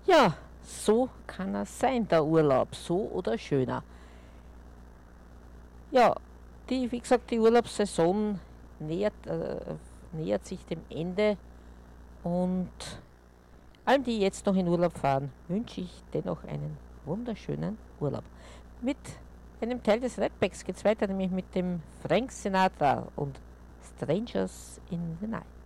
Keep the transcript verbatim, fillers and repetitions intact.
Ja, so kann er sein, der Urlaub, so oder schöner. Ja, die, wie gesagt, die Urlaubssaison nähert, äh, nähert sich dem Ende und allen, die jetzt noch in Urlaub fahren, wünsche ich dennoch einen wunderschönen Urlaub. Mit einem Teil des Redbacks geht es weiter, nämlich mit dem Frank Sinatra und Strangers in the Night.